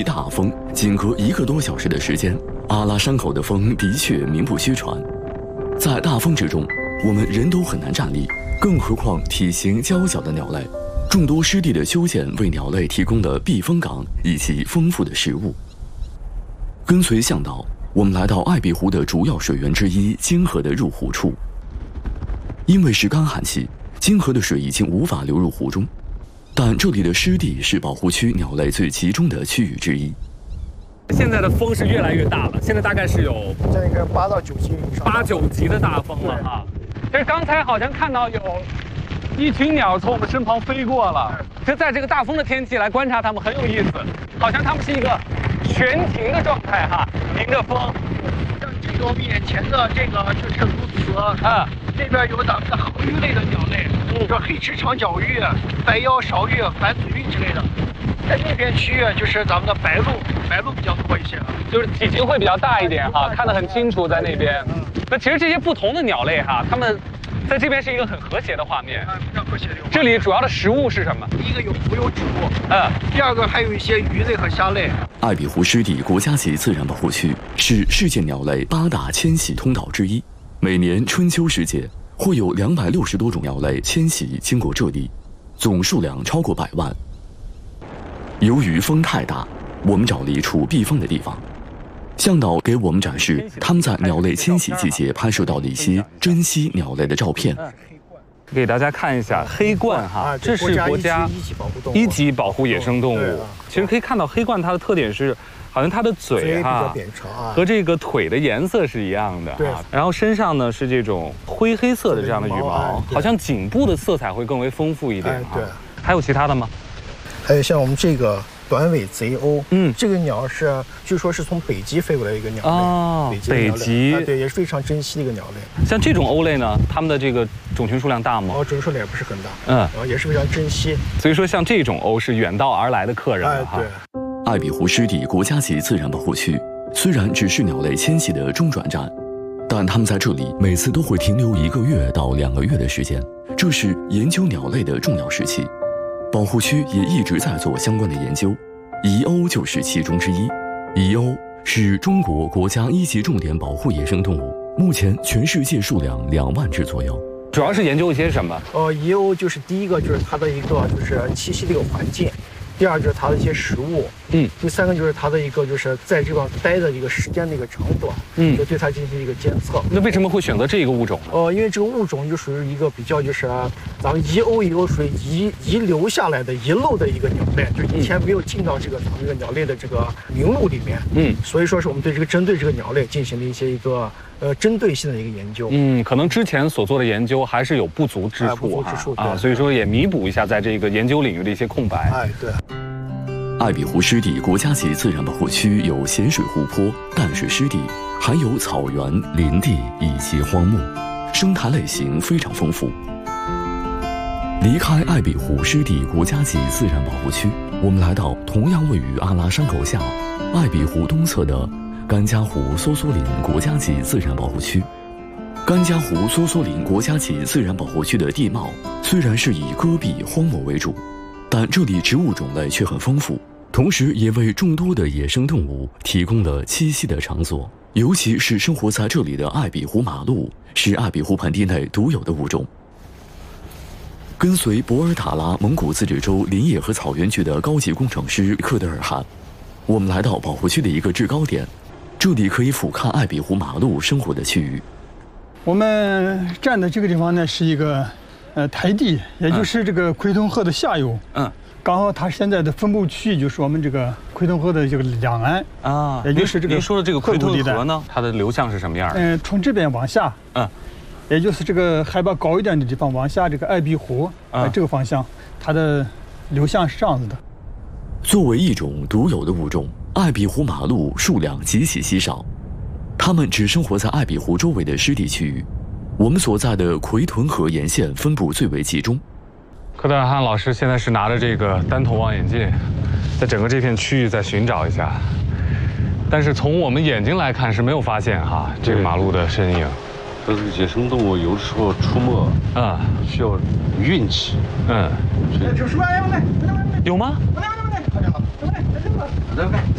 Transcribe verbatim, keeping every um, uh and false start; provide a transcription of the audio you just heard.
大风，仅隔一个多小时的时间，阿拉山口的风的确名不虚传。在大风之中，我们人都很难站立，更何况体型娇小的鸟类。众多湿地的修建为鸟类提供了避风港以及丰富的食物。跟随向导，我们来到爱碧湖的主要水源之一金河的入湖处。因为是干旱期，金河的水已经无法流入湖中，但这里的湿地是保护区鸟类最集中的区域之一。 现在的风是越来越大了，现在大概是有这个八到九级以上， 八九级的大风了哈。其实刚才好像看到有一群鸟从我们身旁飞过了。就在这个大风的天气来观察它们很有意思，好像它们是一个悬停的状态哈，迎着风。 像这个我们眼前的这个就是鸬鹚啊，这边有咱们的河鱼类的鸟类，嗯，叫黑翅长脚鱼、白腰勺鱼、反嘴鱼之类的。在那边区域就是咱们的白鹭，白鹭比较多一些， 就是体型会比较大一点哈，看得很清楚在那边。那其实这些不同的鸟类哈，它们在这边是一个很和谐的画面。 非常和谐的。 这里主要的食物是什么？ 第一个有浮游植物，嗯，第二个还有一些鱼类和虾类。 爱碧湖湿地国家级自然保护区是世界鸟类八大迁徙通道之一，每年春秋时节会有两百六十多种鸟类迁徙经过这里，总数量超过百万。由于风太大，我们找了一处避风的地方。向导给我们展示他们在鸟类迁徙季节拍摄到的一些珍稀鸟类的照片。 给大家看一下黑鹳哈，这是国家一级保护野生动物。其实可以看到黑鹳它的特点是，好像它的嘴哈和这个腿的颜色是一样的哈，然后身上呢是这种灰黑色的这样的羽毛，好像颈部的色彩会更为丰富一点哈。还有其他的吗？ 还有像我们这个短尾贼鸥，嗯，这个鸟是据说是从北极飞过来的一个鸟类， 哦，北极， 对，也是非常珍稀的一个鸟类。 像这种鸥类呢，它们的这个种群数量大吗？ 哦，种群数量也不是很大， 嗯， 然后也是非常珍稀。 所以说，像这种鸥是远道而来的客人了哈。 对。 爱碧湖湿地国家级自然保护区虽然只是鸟类迁徙的中转站，但它们在这里每次都会停留一个月到两个月的时间，这是研究鸟类的重要时期。保护区也一直在做相关的研究，遗鸥就是其中之一。遗鸥是中国国家一级重点保护野生动物，目前全世界数量两万只左右。 主要是研究一些什么？ 呃，遗鸥就是第一个就是它的一个就是栖息的一个环境，第二就是它的一些食物，嗯，第三个就是它的一个就是在这个待的一个时间的一个长短，嗯，就对它进行一个监测。 那为什么会选择这个物种呢？ 呃，因为这个物种就属于一个比较就是咱们遗鸥遗鸥属于遗遗留下来的遗漏的一个鸟类，就是以前没有进到这个咱们这个鸟类的这个名录里面，嗯，所以说是我们对这个针对这个鸟类进行了一些一个呃针对性的一个研究。 嗯，可能之前所做的研究还是有不足之处， 不足之处啊，所以说也弥补一下在这个研究领域的一些空白。 哎，对。 爱碧湖湿地国家级自然保护区有咸水湖泊、淡水湿地，还有草原、林地以及荒漠，生态类型非常丰富。离开爱碧湖湿地国家级自然保护区，我们来到同样位于阿拉山口下爱碧湖东侧的甘家湖梭梭林国家级自然保护区。甘家湖梭梭林国家级自然保护区的地貌虽然是以戈壁荒漠为主，但这里植物种类却很丰富，同时也为众多的野生动物提供了栖息的场所。尤其是生活在这里的爱碧湖马鹿，是爱碧湖盆地内独有的物种。跟随博尔塔拉蒙古自治州林业和草原局的高级工程师克德尔汗，我们来到保护区的一个制高点，这里可以俯瞰爱碧湖马鹿生活的区域。 我们站的这个地方呢，是一个呃台地，也就是这个奎屯河的下游。嗯，刚好它现在的分布区域就是我们这个奎屯河的这个两岸啊，也就是这个。 您说的这个奎屯河呢，它的流向是什么样的？ 嗯，从这边往下，嗯，也就是这个海拔高一点的地方往下，这个爱碧湖啊、呃、这个方向，它的流向是这样子的。 作为一种独有的物种，爱碧湖马鹿数量极其稀少，它们只生活在爱碧湖周围的湿地区域。我们所在的奎屯河沿线分布最为集中。 克德尔汗老师现在是拿着这个单筒望远镜，在整个这片区域在寻找一下，但是从我们眼睛来看是没有发现哈这个马鹿的身影。 但是野生动物有的时候出没啊需要运气，嗯， 有吗？